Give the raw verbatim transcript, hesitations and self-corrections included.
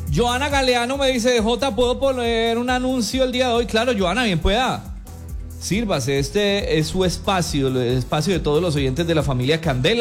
Joana Galeano me dice, Jota, ¿puedo poner un anuncio el día de hoy? Claro, Joana, bien pueda. Sírvase, este es su espacio, el espacio de todos los oyentes de la familia Candela.